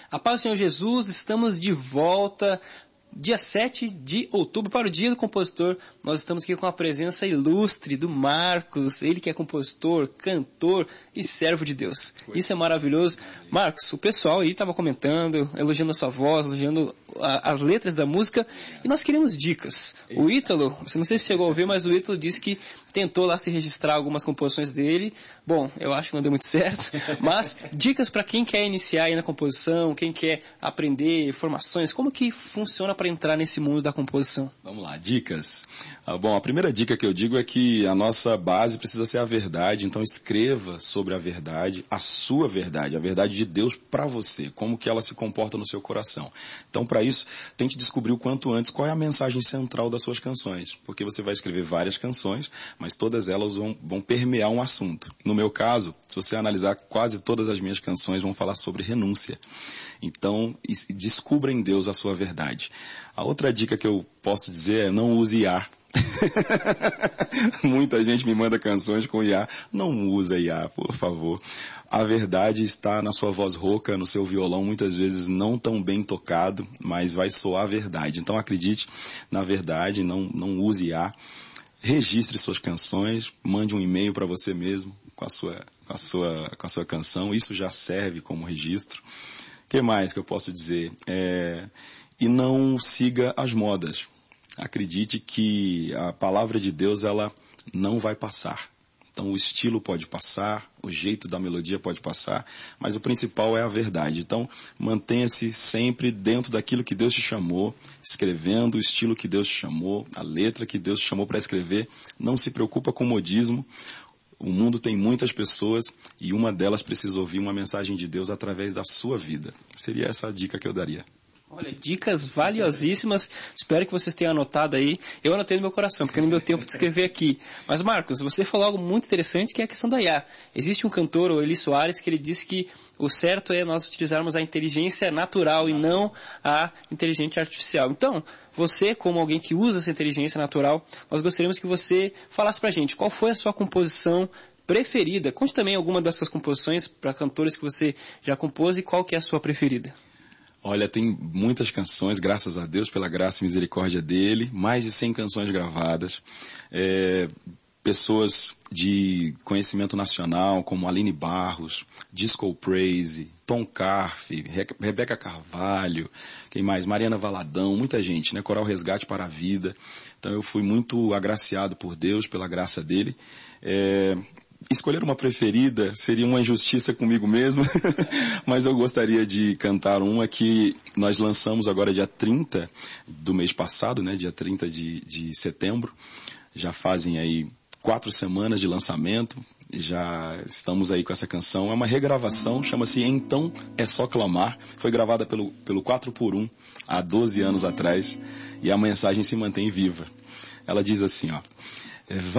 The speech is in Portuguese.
A paz do Senhor Jesus, estamos de volta, dia 7 de outubro, para o Dia do Compositor. Nós estamos aqui com a presença ilustre do Marcos, ele que é compositor, cantor e servo de Deus. Isso é maravilhoso. Marcos, o pessoal aí estava comentando, elogiando a sua voz, elogiando as letras da música, e nós queremos dicas. O Ítalo, você não sei se chegou a ouvir, mas o Ítalo disse que tentou lá se registrar algumas composições dele. Bom, eu acho que não deu muito certo, mas dicas para quem quer iniciar aí na composição, quem quer aprender, informações, como que funciona para entrar nesse mundo da composição? Vamos lá, dicas. Bom, a primeira dica que eu digo é que a nossa base precisa ser a verdade, então escreva sobre a verdade, a sua verdade, a verdade de Deus para você, como que ela se comporta no seu coração. Então, para isso, tente descobrir o quanto antes qual é a mensagem central das suas canções, porque você vai escrever várias canções, mas todas elas vão permear um assunto. No meu caso, se você analisar, quase todas as minhas canções vão falar sobre renúncia. Então, descubra em Deus a sua verdade. A outra dica que eu posso dizer é não use IA. Muita gente me manda canções com IA. Não usa IA, por favor. A verdade está na sua voz rouca, no seu violão, muitas vezes não tão bem tocado, mas vai soar a verdade. Então acredite na verdade, não use IA. Registre suas canções, mande um e-mail para você mesmo com a sua canção. Isso já serve como registro. O que mais que eu posso dizer? E não siga as modas. Acredite que a palavra de Deus, ela não vai passar. Então o estilo pode passar, o jeito da melodia pode passar, mas o principal é a verdade. Então mantenha-se sempre dentro daquilo que Deus te chamou, escrevendo o estilo que Deus te chamou, a letra que Deus te chamou para escrever. Não se preocupa com o modismo. O mundo tem muitas pessoas e uma delas precisa ouvir uma mensagem de Deus através da sua vida. Seria essa a dica que eu daria. Olha, dicas valiosíssimas, espero que vocês tenham anotado aí. Eu anotei no meu coração, porque não deu tempo de escrever aqui. Mas Marcos, você falou algo muito interessante, que é a questão da IA. Existe um cantor, o Eli Soares, que ele disse que o certo é nós utilizarmos a inteligência natural e não a inteligência artificial. Então, você, como alguém que usa essa inteligência natural, nós gostaríamos que você falasse pra gente qual foi a sua composição preferida. Conte também alguma das suas composições para cantores que você já compôs e qual que é a sua preferida. Olha, tem muitas canções, graças a Deus, pela graça e misericórdia dele, mais de 100 canções gravadas, pessoas de conhecimento nacional, como Aline Barros, Disco Praise, Tom Carfe, Rebeca Carvalho, quem mais? Mariana Valadão, muita gente, né? Coral Resgate para a Vida. Então eu fui muito agraciado por Deus, pela graça dele. Escolher uma preferida seria uma injustiça comigo mesmo, mas eu gostaria de cantar uma que nós lançamos agora dia 30 do mês passado, né, dia 30 de setembro. Já fazem aí 4 semanas de lançamento, já estamos aí com essa canção. É uma regravação, chama-se Então É Só Clamar. Foi gravada pelo 4x1 há 12 anos atrás e a mensagem se mantém viva. Ela diz assim, ó: